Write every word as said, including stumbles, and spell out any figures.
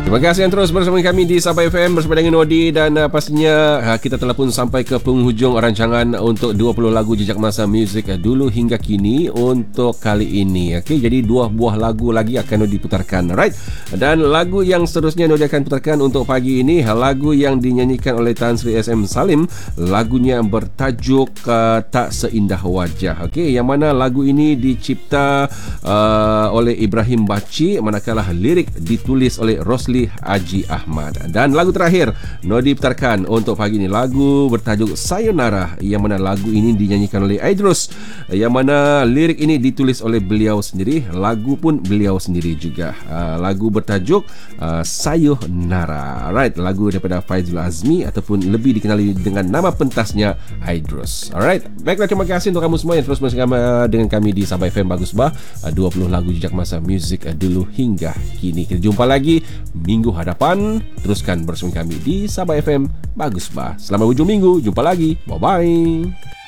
Terima kasih yang terus bersama kami di Sabah F M bersama dengan Nodi, dan uh, pastinya uh, kita telah pun sampai ke penghujung rancangan untuk dua puluh lagu jejak masa muzik uh, dulu hingga kini untuk kali ini. Okey, jadi dua buah lagu lagi akan Nodi putarkan, right? Dan lagu yang seterusnya Nodi akan putarkan untuk pagi ini, lagu yang dinyanyikan oleh Tan Sri S M Salim, lagunya bertajuk uh, Tak Seindah Wajah. Okey, yang mana lagu ini dicipta uh, oleh Ibrahim Baci, manakala lirik ditulis oleh Rosli Haji Ahmad. Dan lagu terakhir Nodi putarkan untuk pagi ini, lagu bertajuk Sayonara, yang mana lagu ini dinyanyikan oleh Aidrus, yang mana lirik ini ditulis oleh beliau sendiri, lagu pun beliau sendiri juga. uh, Lagu bertajuk uh, Sayonara, right? Lagu daripada Faizul Azmi ataupun lebih dikenali dengan nama pentasnya Aidrus. Alright, baiklah, terima kasih untuk kamu semua yang terus bersama dengan kami di Sabah F M Bagus Bah, uh, dua puluh lagu jejak masa muzik uh, dulu hingga kini. Kita jumpa lagi minggu hadapan. Teruskan bersama kami di Sabah F M Bagus Bah. Selamat hujung minggu. Jumpa lagi. Bye-bye.